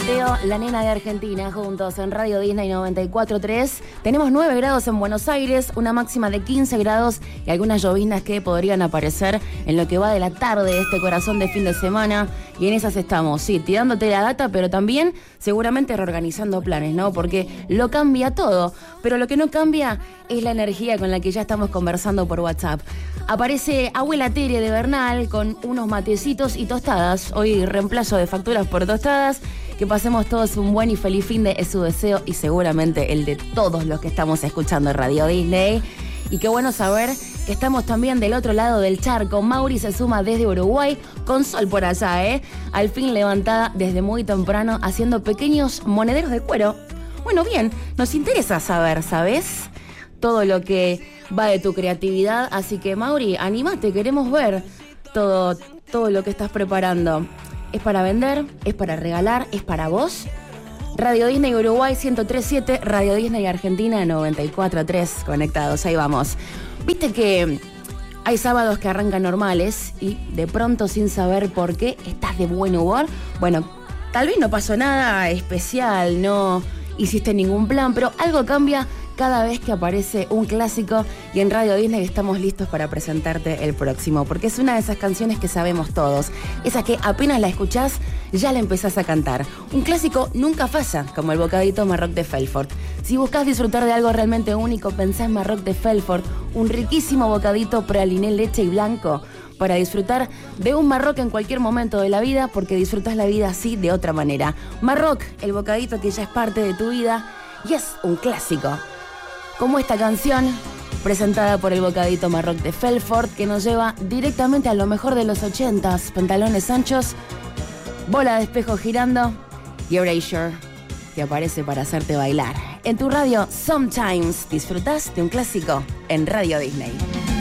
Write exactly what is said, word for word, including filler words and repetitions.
Mateo, la nena de Argentina, juntos en Radio Disney noventa y cuatro punto tres. Tenemos nueve grados en Buenos Aires, una máxima de quince grados y algunas lloviznas que podrían aparecer en lo que va de la tarde de este corazón de fin de semana. Y en esas estamos, sí, tirándote la data, pero también seguramente reorganizando planes, ¿no? Porque lo cambia todo, pero lo que no cambia es la energía con la que ya estamos conversando por WhatsApp. Aparece Abuela Tere de Bernal con unos matecitos y tostadas. Hoy reemplazo de facturas por tostadas. Que pasemos todos un buen y feliz fin de es su deseo y seguramente el de todos los que estamos escuchando en Radio Disney. Y qué bueno saber que estamos también del otro lado del charco. Mauri se suma desde Uruguay con sol por allá, ¿eh? Al fin levantada desde muy temprano haciendo pequeños monederos de cuero. Bueno, bien, nos interesa saber, ¿sabes? Todo lo que va de tu creatividad. Así que, Mauri, anímate, queremos ver todo, todo lo que estás preparando. ¿Es para vender? ¿Es para regalar? ¿Es para vos? Radio Disney Uruguay ciento tres punto siete, Radio Disney Argentina noventa y cuatro punto tres, conectados, ahí vamos. Viste que hay sábados que arrancan normales y de pronto sin saber por qué estás de buen humor. Bueno, tal vez no pasó nada especial, no hiciste ningún plan, pero algo cambia cada vez que aparece un clásico y en Radio Disney estamos listos para presentarte el próximo, porque es una de esas canciones que sabemos todos, esa que apenas la escuchás ya la empezás a cantar. Un clásico nunca falla, como el bocadito Marroc de Felfort. Si buscas disfrutar de algo realmente único, pensá en Marroc de Felfort, un riquísimo bocadito praliné, leche y blanco, para disfrutar de un Marroc en cualquier momento de la vida, porque disfrutás la vida así de otra manera. Marroc, el bocadito que ya es parte de tu vida y es un clásico. Como esta canción, presentada por el bocadito Marroc de Felfort, que nos lleva directamente a lo mejor de los ochentas, pantalones anchos, bola de espejo girando y Erasure, que aparece para hacerte bailar. En tu radio, Sometimes, disfrutás de un clásico en Radio Disney.